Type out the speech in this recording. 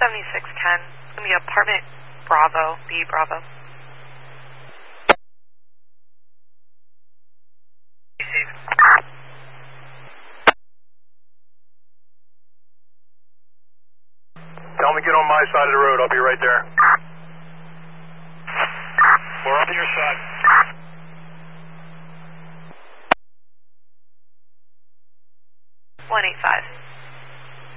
7610. It's going to be apartment Bravo, B Bravo. Tell me get on my side of the road. I'll be right there. We're up to your side.